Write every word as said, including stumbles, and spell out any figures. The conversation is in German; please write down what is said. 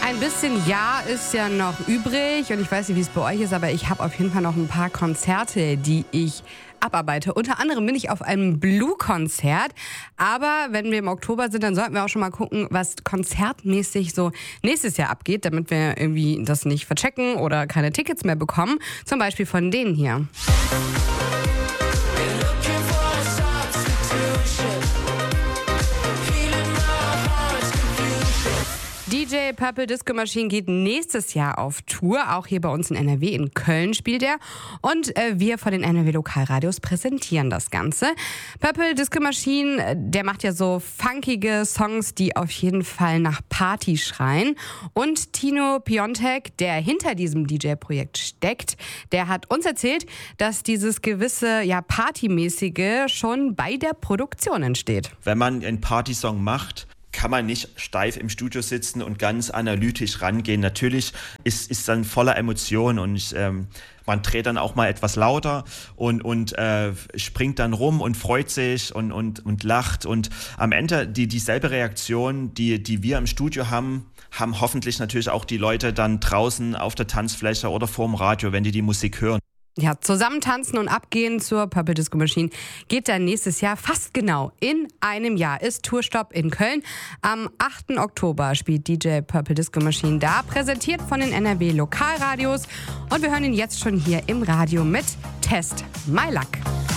Ein bisschen Jahr ist ja noch übrig und ich weiß nicht, wie es bei euch ist, aber ich habe auf jeden Fall noch ein paar Konzerte, die ich abarbeite. Unter anderem bin ich auf einem Blue-Konzert, aber wenn wir im Oktober sind, dann sollten wir auch schon mal gucken, was konzertmäßig so nächstes Jahr abgeht, damit wir irgendwie das nicht verchecken oder keine Tickets mehr bekommen. Zum Beispiel von denen hier. D J Purple Disco Machine geht nächstes Jahr auf Tour. Auch hier bei uns in N R W, in Köln spielt er. Und äh, wir von den N R W Lokalradios präsentieren das Ganze. Purple Disco Machine, der macht ja so funkige Songs, die auf jeden Fall nach Party schreien. Und Tino Piontek, der hinter diesem D J-Projekt steckt, der hat uns erzählt, dass dieses gewisse, ja, Partymäßige schon bei der Produktion entsteht. Wenn man einen Partysong macht, kann man nicht steif im Studio sitzen und ganz analytisch rangehen. Natürlich ist ist dann voller Emotionen und ähm, man dreht dann auch mal etwas lauter und und äh, springt dann rum und freut sich und und und lacht und am Ende die dieselbe Reaktion, die die wir im Studio haben, haben hoffentlich natürlich auch die Leute dann draußen auf der Tanzfläche oder vorm Radio, wenn die die Musik hören. Ja, zusammen tanzen und abgehen zur Purple Disco Machine geht dann nächstes Jahr fast genau in einem Jahr. Ist Tourstopp in Köln. Am achten Oktober spielt D J Purple Disco Machine da, präsentiert von den N R W Lokalradios. Und wir hören ihn jetzt schon hier im Radio mit Test My Luck.